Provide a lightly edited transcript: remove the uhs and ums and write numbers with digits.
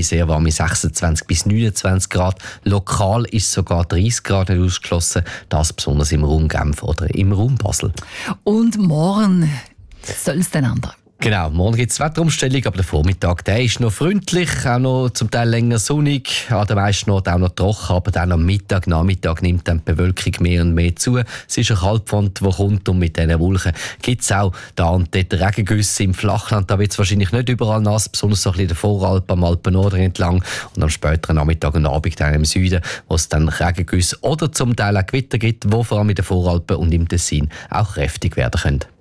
sehr warme 26 bis 29 Grad. Lokal ist sogar 30 Grad nicht ausgeschlossen, das besonders im Raum Genf oder im Raum Basel. Und morgen soll es dann ändern? Genau, morgen gibt es Wetterumstellung, aber der Vormittag der ist noch freundlich, auch noch zum Teil länger sonnig, an den meisten Orten auch noch trocken, aber dann am Nachmittag nimmt dann die Bewölkung mehr und mehr zu. Es ist eine Kaltfront, die kommt, und mit diesen Wolken gibt es auch da und dort Regengüsse im Flachland. Da wird es wahrscheinlich nicht überall nass, besonders so ein bisschen in der Voralp, am Alpennorden entlang, und am späteren Nachmittag und Abend dann im Süden, wo es dann Regengüsse oder zum Teil auch Gewitter gibt, die vor allem in den Voralpen und im Tessin auch kräftig werden können.